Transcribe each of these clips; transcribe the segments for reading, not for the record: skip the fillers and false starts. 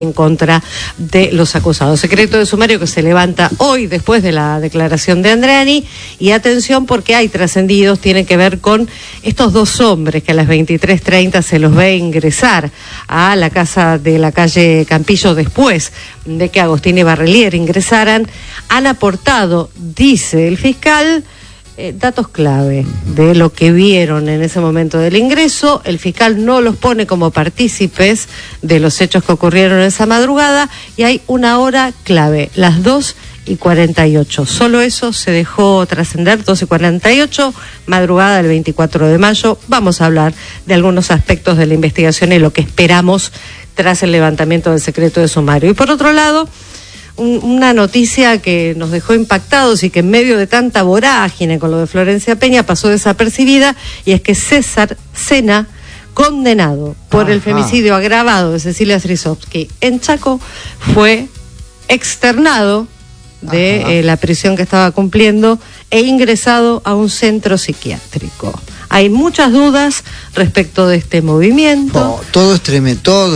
en contra de los acusados. Secreto de sumario que se levanta hoy después de la declaración de Andreani, y atención porque hay trascendidos, tiene que ver con estos dos hombres que a las 23:30 se los ve ingresar a la casa de la calle Campillo después de que Agostín y Barrelier ingresaran. Han aportado, dice el fiscal, datos clave de lo que vieron en ese momento del ingreso. El fiscal no los pone como partícipes de los hechos que ocurrieron esa madrugada, y hay una hora clave, las 2:48. Solo eso se dejó trascender, 2:48, madrugada del 24 de mayo. Vamos a hablar de algunos aspectos de la investigación y lo que esperamos tras el levantamiento del secreto de sumario. Y por otro lado, una noticia que nos dejó impactados y que en medio de tanta vorágine con lo de Florencia Peña pasó desapercibida, y es que César Sena, condenado por el femicidio agravado de Cecilia Strisovsky en Chaco, fue externado de la prisión que estaba cumpliendo e ingresado a un centro psiquiátrico. Hay muchas dudas respecto de este movimiento. Todo es tremendo,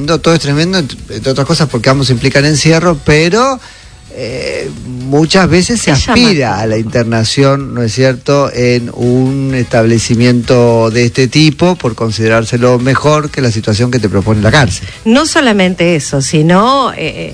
entre otras cosas porque ambos implican encierro, pero muchas veces se aspira a la internación, ¿no es cierto?, en un establecimiento de este tipo por considerárselo mejor que la situación que te propone la cárcel. No solamente eso, sino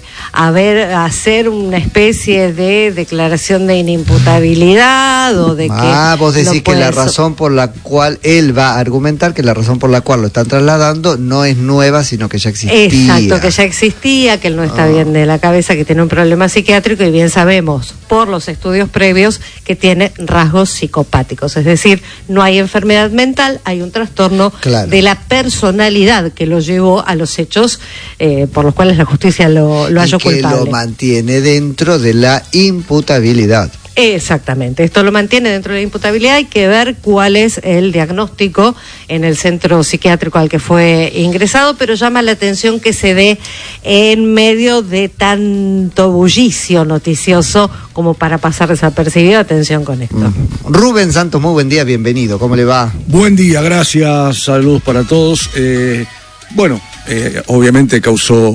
hacer una especie de declaración de inimputabilidad o de que... vos decís que la razón por la cual él va a argumentar que la razón por la cual lo están trasladando no es nueva, sino que ya existía. Exacto, que ya existía, que él no está bien de la cabeza, que tiene un problema psiquiátrico, y bien sabemos por los estudios previos que tiene rasgos psicopáticos, es decir, no hay enfermedad mental, hay un trastorno de la personalidad que lo llevó a los hechos por los cuales la justicia lo halló culpable. Que lo mantiene dentro de la imputabilidad. Exactamente, esto lo mantiene dentro de la imputabilidad. Hay que ver cuál es el diagnóstico en el centro psiquiátrico al que fue ingresado, pero llama la atención que se dé en medio de tanto bullicio noticioso como para pasar desapercibido. Atención con esto. Rubén Santos, muy buen día, bienvenido, ¿cómo le va? Buen día, gracias, saludos para todos. Obviamente causó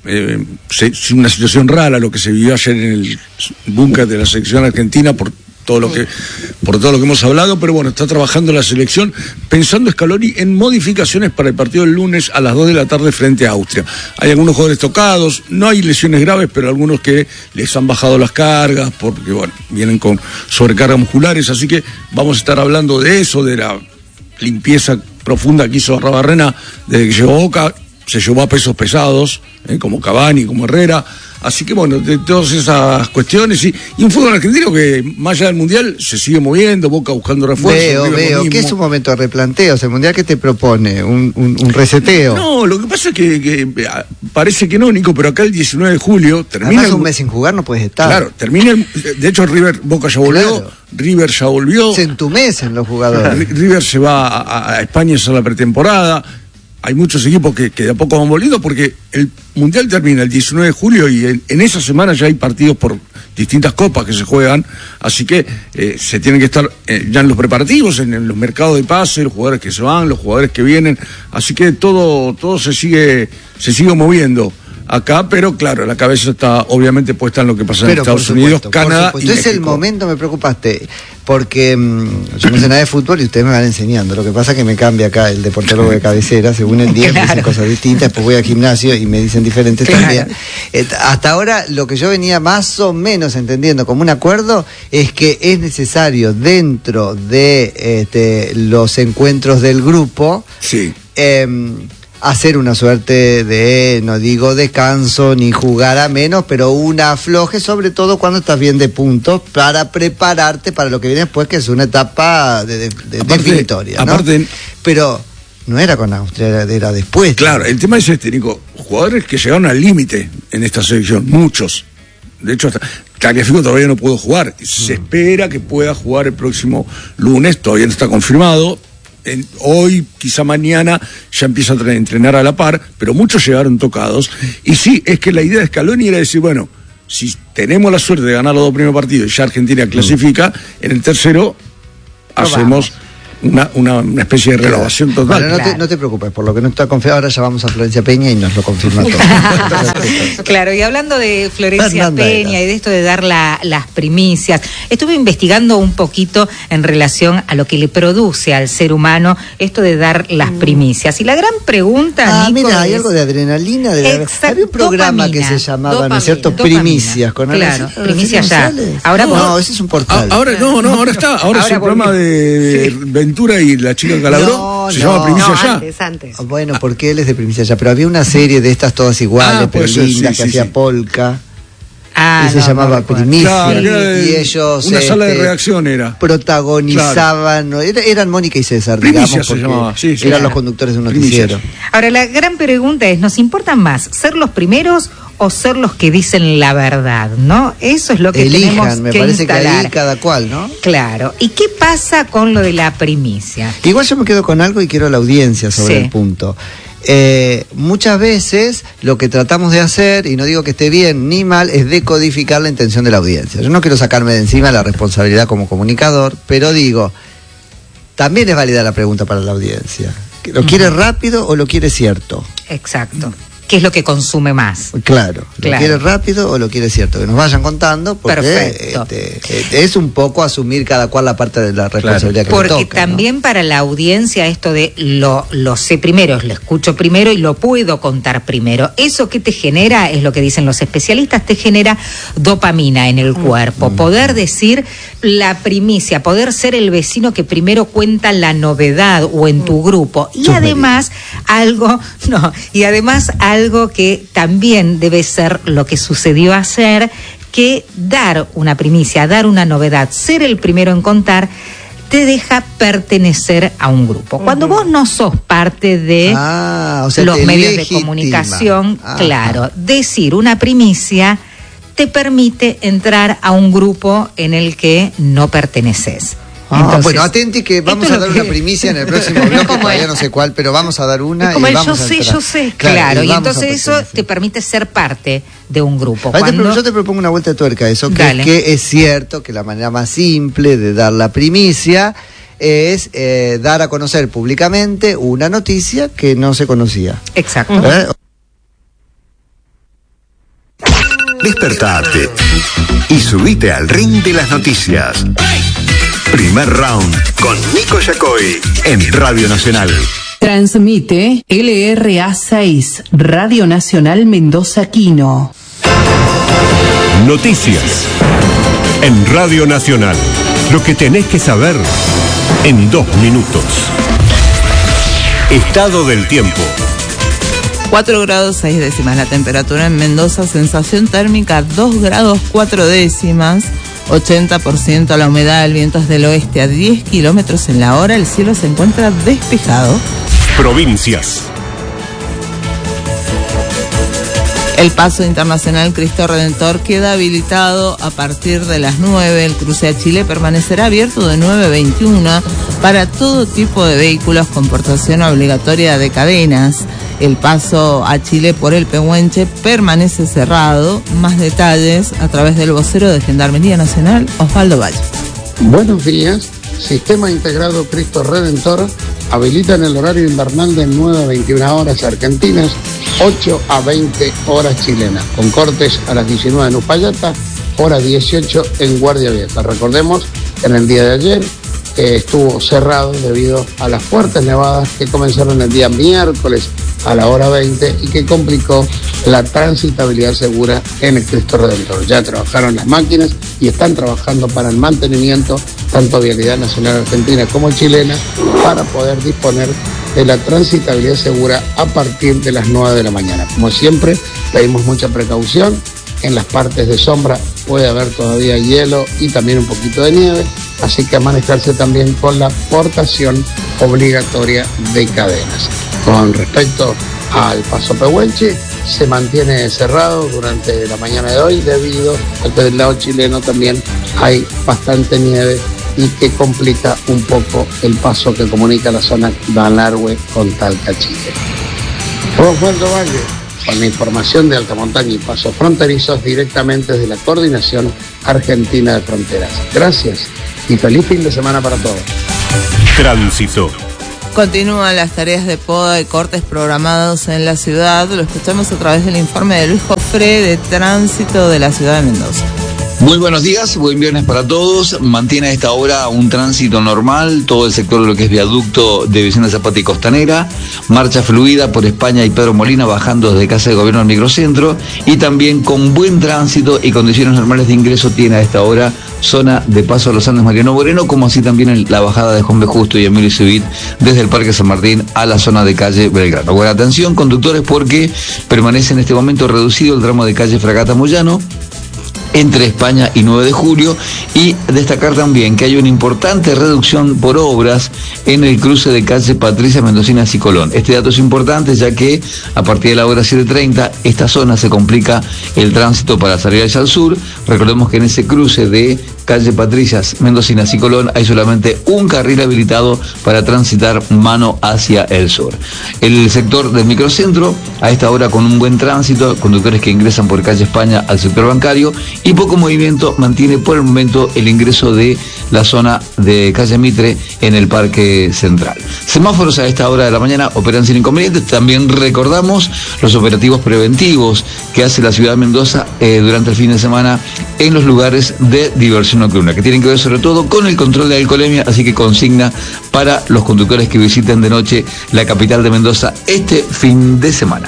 una situación rara lo que se vivió ayer en el búnker de la selección argentina por todo lo que hemos hablado, pero bueno, está trabajando la selección pensando Scaloni en modificaciones para el partido del lunes a las 2 de la tarde frente a Austria. Hay algunos jugadores tocados, no hay lesiones graves, pero algunos que les han bajado las cargas porque bueno, vienen con sobrecargas musculares, así que vamos a estar hablando de eso, de la limpieza profunda que hizo Arrabarrena desde que llegó a Boca. Se llevó a pesos pesados, como Cavani, como Herrera. Así que bueno, de todas esas cuestiones y un fútbol argentino que más allá del Mundial se sigue moviendo, Boca buscando refuerzos. Veo, ¿qué es un momento de replanteos? ¿El Mundial qué te propone? ¿Un reseteo? No, lo que pasa es que parece que no, Nico, pero acá el 19 de julio termina... Además un mes sin jugar no puedes estar. Claro, de hecho Boca ya volvió, claro. River ya volvió. Se entumecen los jugadores. River se va a España a hacer la pretemporada. Hay muchos equipos que de a poco van volviendo porque el Mundial termina el 19 de julio y en esa semana ya hay partidos por distintas copas que se juegan, así que se tienen que estar ya en los preparativos, en los mercados de pase, los jugadores que se van, los jugadores que vienen, así que todo se sigue moviendo acá, pero claro, la cabeza está obviamente puesta en lo que pasa en Estados Unidos, Canadá y México. Entonces el momento me preocupaste, porque yo no sé nada de fútbol y ustedes me van enseñando. Lo que pasa es que me cambia acá el deportólogo de cabecera, según el día me dicen cosas distintas, después voy al gimnasio y me dicen diferentes también. Hasta ahora lo que yo venía más o menos entendiendo como un acuerdo es que es necesario dentro de los encuentros del grupo hacer una suerte de, no digo descanso ni jugar a menos, pero un afloje, sobre todo cuando estás bien de puntos, para prepararte para lo que viene después, que es una etapa definitoria, ¿no? Pero no era con Austria, era después. Claro, el tema es Nico, jugadores que llegaron al límite en esta selección, muchos. De hecho, hasta Tagliafico todavía no pudo jugar. Se espera que pueda jugar el próximo lunes, todavía no está confirmado. Hoy, quizá mañana, ya empieza a entrenar a la par, pero muchos llegaron tocados. Y sí, es que la idea de Scaloni era decir, bueno, si tenemos la suerte de ganar los dos primeros partidos y ya Argentina clasifica, en el tercero hacemos una especie de renovación total. Bueno, no te preocupes, por lo que no está confiado, ahora ya vamos a Florencia Peña y nos lo confirma todo. Claro, y hablando de Florencia Peña y de esto de dar las primicias, estuve investigando un poquito en relación a lo que le produce al ser humano esto de dar las primicias. Y la gran pregunta, Nico, mira, hay algo de adrenalina. Había un programa que se llamaba, ¿no es cierto? Dopamina. Primicias. Claro, Primicias ya. Ahora no, ese es un portal. Ahora está. Ahora es un programa de Ventura y la chica Calabró. Se llama Primicias ya. Antes. Bueno, porque él es de Primicias ya. Pero había una serie de estas todas iguales, pero lindas, que hacía Polka. Y se llamaba Primicias. Y ellos. Una sala de redacción era. Protagonizaban. Claro. Eran Mónica y César, Primicias digamos, porque eran los conductores de un noticiero. Ahora, la gran pregunta es: ¿nos importa más ser los primeros o ser los que dicen la verdad, ¿no? Eso es lo que tenemos que me parece instalar. Que ahí cada cual, ¿no? Claro. ¿Y qué pasa con lo de la primicia? Igual yo me quedo con algo y quiero a la audiencia sobre el punto. Muchas veces lo que tratamos de hacer, y no digo que esté bien ni mal, es decodificar la intención de la audiencia. Yo no quiero sacarme de encima la responsabilidad como comunicador, pero digo, también es válida la pregunta para la audiencia. ¿Lo quiere rápido o lo quiere cierto? Exacto. ¿Qué es lo que consume más? Claro. ¿Lo quiere rápido o lo quiere cierto? Que nos vayan contando, porque es un poco asumir cada cual la parte de la responsabilidad que le toca. Porque también, ¿no? Para la audiencia esto de lo sé primero, lo escucho primero y lo puedo contar primero. Eso que te genera, es lo que dicen los especialistas, te genera dopamina en el cuerpo. Poder decir la primicia, poder ser el vecino que primero cuenta la novedad o en tu grupo. Y además algo que también debe ser lo que sucedió ayer, que dar una primicia, dar una novedad, ser el primero en contar, te deja pertenecer a un grupo. Cuando vos no sos parte de los medios de comunicación, claro, decir una primicia te permite entrar a un grupo en el que no perteneces. Entonces, bueno, atenti que vamos a dar una primicia en el próximo bloque, todavía no sé cuál, pero vamos a dar una. Como y el vamos yo sé. Claro, y entonces eso te permite ser parte de un grupo. Yo te propongo una vuelta de tuerca a eso, que es cierto que la manera más simple de dar la primicia es dar a conocer públicamente una noticia que no se conocía. Exacto. Despertate y subite al ring de las noticias. Primer round con Nico Yacoy en Radio Nacional. Transmite LRA6, Radio Nacional Mendoza Quino. Noticias en Radio Nacional. Lo que tenés que saber en 2 minutos. Estado del tiempo. 4 grados 6 décimas la temperatura en Mendoza, sensación térmica 2 grados 4 décimas, 80% la humedad, el viento es del oeste a 10 kilómetros en la hora, el cielo se encuentra despejado. Provincias. El paso internacional Cristo Redentor queda habilitado a partir de las 9. El cruce a Chile permanecerá abierto de 9 a 21 para todo tipo de vehículos con portación obligatoria de cadenas. El paso a Chile por el Pehuenche permanece cerrado. Más detalles a través del vocero de Gendarmería Nacional, Osvaldo Valle. Buenos días. Sistema Integrado Cristo Redentor habilita en el horario invernal de 9 a 21 horas argentinas, 8 a 20 horas chilenas, con cortes a las 19 en Uspallata, hora 18 en Guardia Vieja. Recordemos que en el día de ayer estuvo cerrado debido a las fuertes nevadas que comenzaron el día miércoles a la hora 20 y que complicó la transitabilidad segura en el Cristo Redentor. Ya trabajaron las máquinas y están trabajando para el mantenimiento, tanto Vialidad Nacional Argentina como chilena, para poder disponer de la transitabilidad segura a partir de las 9 de la mañana. Como siempre, pedimos mucha precaución. En las partes de sombra puede haber todavía hielo y también un poquito de nieve, así que a manejarse también con la portación obligatoria de cadenas. Con respecto al paso Pehuenche, se mantiene cerrado durante la mañana de hoy debido a que del lado chileno también hay bastante nieve y que complica un poco el paso que comunica la zona Malargüe con Talca, Chile. Osvaldo Valle, con la información de alta montaña y pasos fronterizos directamente desde la Coordinación Argentina de Fronteras. Gracias y feliz fin de semana para todos. Tránsito. Continúan las tareas de poda y cortes programados en la ciudad. Lo escuchamos a través del informe de Luis Jofré de Tránsito de la ciudad de Mendoza. Muy buenos días, buen viernes para todos. Mantiene a esta hora un tránsito normal, todo el sector de lo que es viaducto de Vicente Zapata y Costanera, marcha fluida por España y Pedro Molina bajando desde Casa de Gobierno al microcentro, y también con buen tránsito y condiciones normales de ingreso tiene a esta hora zona de Paso a los Andes Mariano Moreno, como así también en la bajada de Juan B. Justo y Emilio Civit desde el Parque San Martín a la zona de calle Belgrano. Buena atención, conductores, porque permanece en este momento reducido el tramo de calle Fragata Moyano entre España y 9 de julio, y destacar también que hay una importante reducción por obras en el cruce de calle Patricia Mendocinas y Colón. Este dato es importante ya que a partir de la hora 7:30 esta zona se complica el tránsito para salir hacia el sur. Recordemos que en ese cruce de calle Patricias, Mendocinas y Colón hay solamente un carril habilitado para transitar mano hacia el sur. El sector del microcentro a esta hora con un buen tránsito, conductores que ingresan por calle España al sector bancario, y poco movimiento mantiene por el momento el ingreso de la zona de calle Mitre en el Parque Central. Semáforos a esta hora de la mañana operan sin inconvenientes. También recordamos los operativos preventivos que hace la ciudad de Mendoza durante el fin de semana en los lugares de diversión nocturna, que tienen que ver sobre todo con el control de alcoholemia, así que consigna para los conductores que visiten de noche la capital de Mendoza este fin de semana.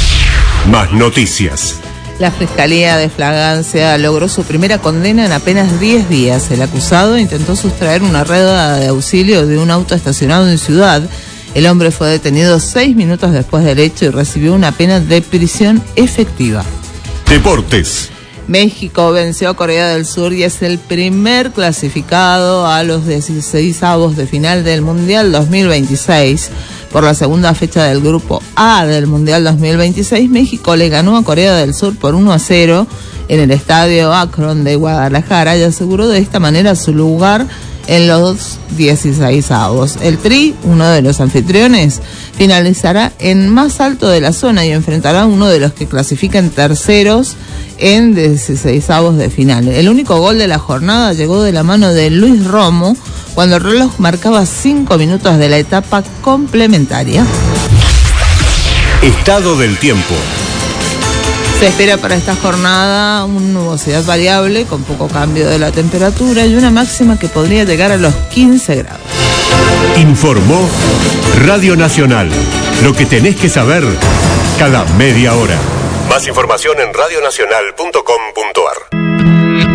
Más noticias. La Fiscalía de Flagrancia logró su primera condena en apenas 10 días. El acusado intentó sustraer una rueda de auxilio de un auto estacionado en Ciudad. El hombre fue detenido 6 minutos después del hecho y recibió una pena de prisión efectiva. Deportes. México venció a Corea del Sur y es el primer clasificado a los 16avos de final del Mundial 2026. Por la segunda fecha del Grupo A del Mundial 2026, México le ganó a Corea del Sur por 1-0 en el Estadio Akron de Guadalajara y aseguró de esta manera su lugar en los 16avos. El Tri, uno de los anfitriones, finalizará en más alto de la zona y enfrentará a uno de los que clasifican terceros en 16avos de final. El único gol de la jornada llegó de la mano de Luis Romo cuando el reloj marcaba 5 minutos de la etapa complementaria. Estado del tiempo. Se espera para esta jornada una nubosidad variable con poco cambio de la temperatura y una máxima que podría llegar a los 15 grados. Informó Radio Nacional. Lo que tenés que saber cada media hora. Más información en radionacional.com.ar.